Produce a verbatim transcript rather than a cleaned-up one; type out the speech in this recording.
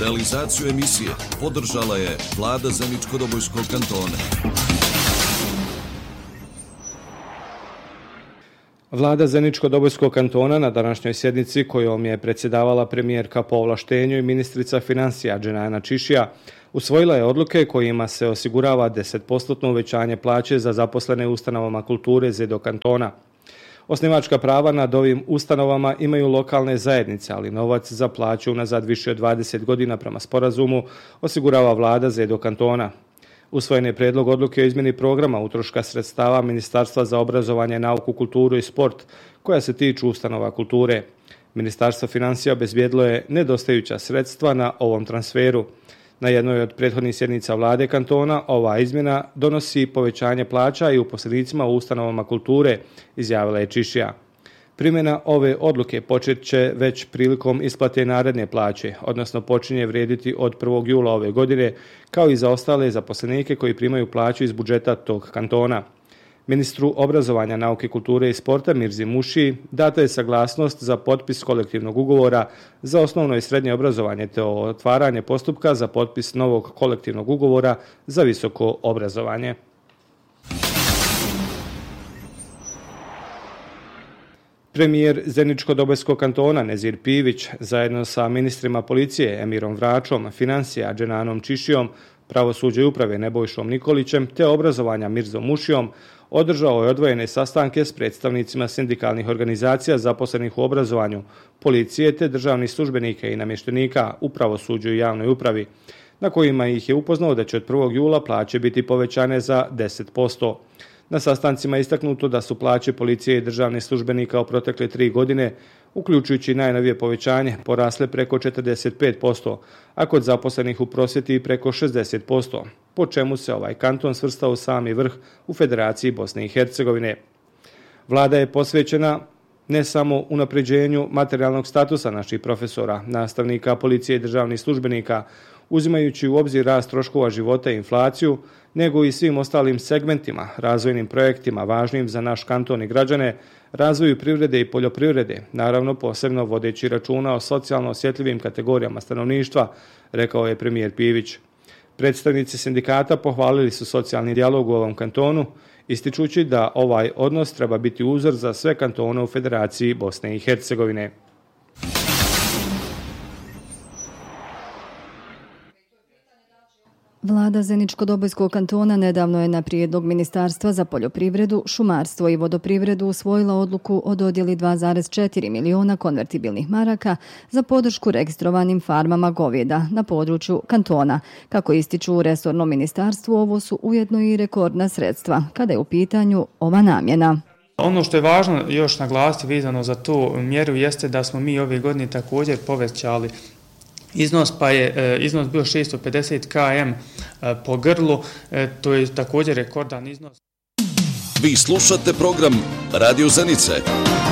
Realizaciju emisije podržala je Vlada Zeničko-Dobojskog kantona. Vlada Zeničko-Dobojskog kantona na današnjoj sjednici kojom je predsjedavala premijerka po ovlaštenju i ministrica financija Dženana Čišija usvojila je odluke kojima se osigurava deset posto uvećanje plaće za zaposlene u ustanovama kulture Zedo kantona. Osnivačka prava nad ovim ustanovama imaju lokalne zajednice, ali novac za plaću unazad više od dvadeset godina prema sporazumu osigurava Vlada Zedo kantona. Usvojen je prijedlog odluke o izmjeni programa utroška sredstava Ministarstva za obrazovanje, nauku, kulturu i sport koja se tiču ustanova kulture. Ministarstvo financija obezbijedilo je nedostajuća sredstva na ovom transferu. Na jednoj od prethodnih sjednica Vlade kantona ova izmjena donosi povećanje plaća i uposlenicima u ustanovama kulture, izjavila je Čišija. Primjena ove odluke počet će već prilikom isplate naredne plaće, odnosno počinje vrijediti od prvog jula ove godine, kao i za ostale zaposlenike koji primaju plaću iz budžeta tog kantona. Ministru obrazovanja, nauke, kulture i sporta Mirzi Muši data je saglasnost za potpis kolektivnog ugovora za osnovno i srednje obrazovanje te otvaranje postupka za potpis novog kolektivnog ugovora za visoko obrazovanje. Premijer Zeničko-Dobojskog kantona Nezir Pivić zajedno sa ministrima policije Emirom Vračom, financija Dženanom Čišijom, pravosuđa i uprave Nebojšom Nikolićem te obrazovanja Mirzom Mušijom održao je odvojene sastanke s predstavnicima sindikalnih organizacija zaposlenih u obrazovanju, policije te državnih službenika i namještenika u pravosuđu i javnoj upravi, na kojima ih je upoznao da će od prvog jula plaće biti povećane za deset posto. Na sastancima je istaknuto da su plaće policije i državnih službenika u protekle tri godine, uključujući najnovije povećanje, porasle preko četrdeset pet posto, a kod zaposlenih u prosvjeti i preko šezdeset posto, po čemu se ovaj kanton svrstao u sami vrh u Federaciji Bosne i Hercegovine. Vlada je posvećena ne samo unapređenju materijalnog statusa naših profesora, nastavnika, policije i državnih službenika, uzimajući u obzir rast troškova života i inflaciju, nego i svim ostalim segmentima, razvojnim projektima važnim za naš kanton i građane, razvoju privrede i poljoprivrede, naravno posebno vodeći računa o socijalno osjetljivim kategorijama stanovništva, rekao je premijer Pivić. Predstavnici sindikata pohvalili su socijalni dijalog u ovom kantonu, ističući da ovaj odnos treba biti uzor za sve kantone u Federaciji Bosne i Hercegovine. Vlada Zeničko-Dobojskog kantona nedavno je na prijedlog Ministarstva za poljoprivredu, šumarstvo i vodoprivredu usvojila odluku o dodjeli dva zarez četiri miliona konvertibilnih maraka za podršku registrovanim farmama govjeda na području kantona. Kako ističu u resornom ministarstvu, ovo su ujedno i rekordna sredstva kada je u pitanju ova namjena. Ono što je važno još naglasiti vezano za tu mjeru jeste da smo mi ove godine također povećali iznos, pa je e, iznos bio šesto pedeset kilometara e, po grlu, e, to je također rekordan iznos. Vi slušate program Radio Zenice.